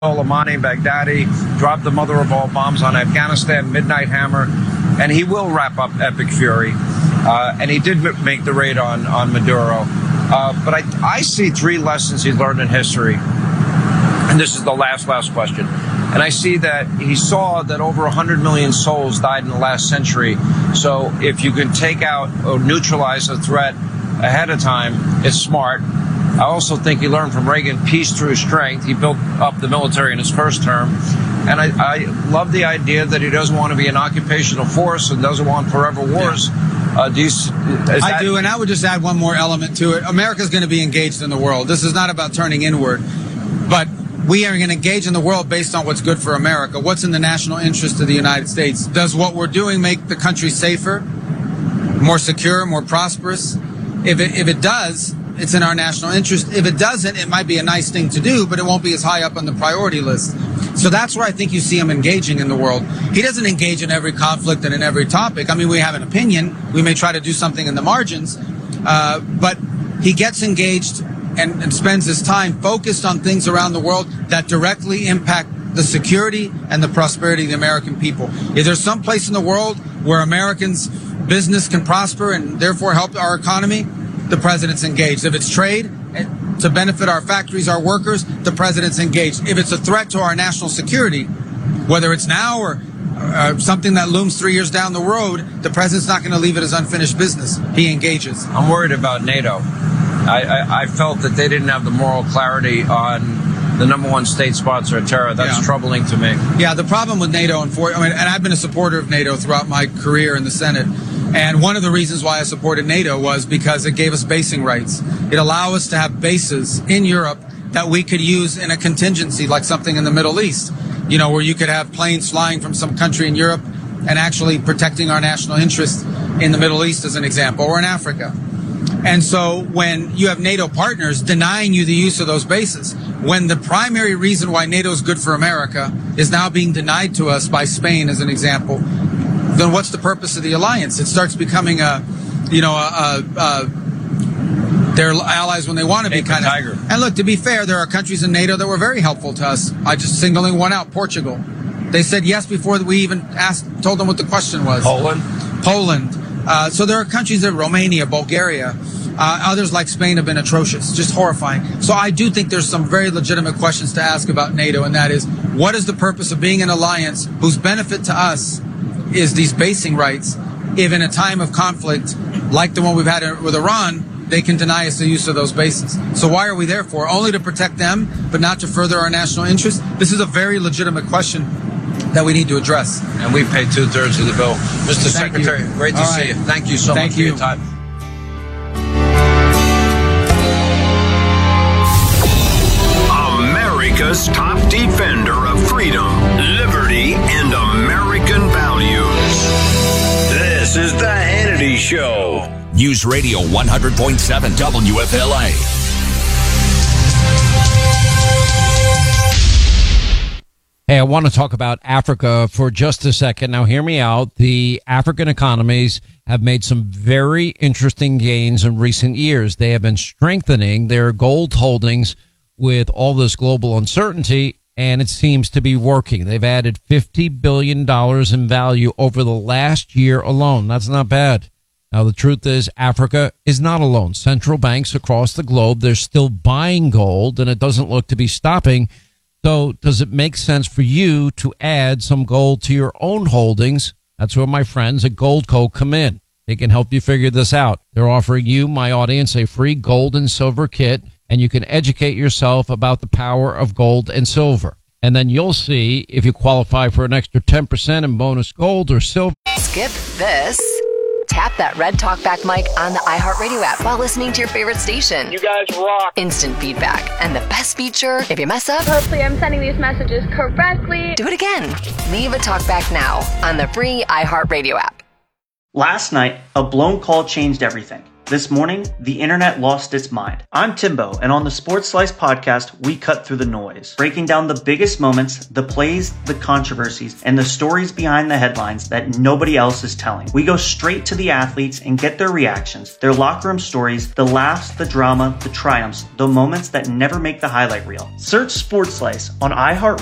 Soleimani, Baghdadi, dropped the mother of all bombs on Afghanistan, Midnight Hammer, and he will wrap up Epic Fury. And he did make the raid on Maduro. But I see three lessons he learned in history. And this is the last question. And I see that he saw that over 100 million souls died in the last century. So if you can take out or neutralize a threat ahead of time, it's smart. I also think he learned from Reagan peace through strength. He built up the military in his first term. And I love the idea that he doesn't want to be an occupational force and doesn't want forever wars. I do, and I would just add one more element to it. America's going to be engaged in the world. This is not about turning inward, but we are going to engage in the world based on what's good for America. What's in the national interest of the United States? Does what we're doing make the country safer, more secure, more prosperous? If it does, it's in our national interest. If it doesn't, it might be a nice thing to do, but it won't be as high up on the priority list. So that's where I think you see him engaging in the world. He doesn't engage in every conflict and in every topic. I mean, we have an opinion. We may try to do something in the margins, but he gets engaged and spends his time focused on things around the world that directly impact the security and the prosperity of the American people. If there's some place in the world where Americans' business can prosper and therefore help our economy, the president's engaged. If it's trade to benefit our factories, our workers, the president's engaged. If it's a threat to our national security, whether it's now or something that looms 3 years down the road, the president's not going to leave it as unfinished business. He engages. I'm worried about NATO. I felt that they didn't have the moral clarity on the number one state sponsor of terror. That's troubling to me. Yeah, the problem with NATO, and I've been a supporter of NATO throughout my career in the Senate. And one of the reasons why I supported NATO was because it gave us basing rights. It allowed us to have bases in Europe that we could use in a contingency, like something in the Middle East, where you could have planes flying from some country in Europe and actually protecting our national interests in the Middle East, as an example, or in Africa. And so when you have NATO partners denying you the use of those bases, when the primary reason why NATO is good for America is now being denied to us by Spain, as an example, then what's the purpose of the alliance? It starts becoming they're allies when they want to be kind of. Tiger. And look, to be fair, there are countries in NATO that were very helpful to us. I just singling one out, Portugal. They said yes before we even told them what the question was. Poland. So there are countries that Romania, Bulgaria, others like Spain have been atrocious, just horrifying. So I do think there's some very legitimate questions to ask about NATO, and that is, what is the purpose of being an alliance whose benefit to us is these basing rights, if in a time of conflict like the one we've had with Iran, they can deny us the use of those bases? So why are we there for? Only to protect them, but not to further our national interests? This is a very legitimate question that we need to address. And we pay 2/3 of the bill. Mr. Secretary, great to see you. Thank you so much for your time. America's top defender of freedom, liberty, and American values. This is The Hannity Show. News Radio 100.7 WFLA. Hey, I want to talk about Africa for just a second. Now, hear me out. The African economies have made some very interesting gains in recent years. They have been strengthening their gold holdings with all this global uncertainty, and it seems to be working. They've added $50 billion in value over the last year alone. That's not bad. Now, the truth is, Africa is not alone. Central banks across the globe, they're still buying gold, and it doesn't look to be stopping. So does it make sense for you to add some gold to your own holdings? That's where my friends at Goldco come in. They can help you figure this out. They're offering you, my audience, a free gold and silver kit, and you can educate yourself about the power of gold and silver. And then you'll see if you qualify for an extra 10% in bonus gold or silver. Skip this. Tap that red talkback mic on the iHeartRadio app while listening to your favorite station. You guys rock. Instant feedback. And the best feature, if you mess up, hopefully I'm sending these messages correctly. Do it again. Leave a talkback now on the free iHeartRadio app. Last night, a blown call changed everything. This morning, the internet lost its mind. I'm Timbo, and on the Sports Slice podcast, we cut through the noise, breaking down the biggest moments, the plays, the controversies, and the stories behind the headlines that nobody else is telling. We go straight to the athletes and get their reactions, their locker room stories, the laughs, the drama, the triumphs, the moments that never make the highlight reel. Search Sports Slice on iHeart